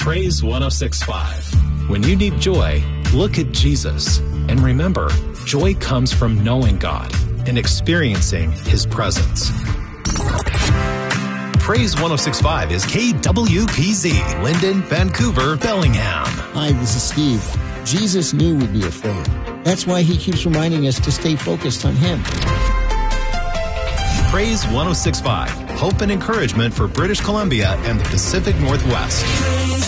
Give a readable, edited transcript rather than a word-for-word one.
Praise 106.5. When you need joy, look at Jesus. And remember, joy comes from knowing God and experiencing His presence. Praise 106.5 is KWPZ, Linden, Vancouver, Bellingham. Hi, this is Steve. Jesus knew we'd be afraid. That's why He keeps reminding us to stay focused on Him. Praise 106.5, hope and encouragement for British Columbia and the Pacific Northwest.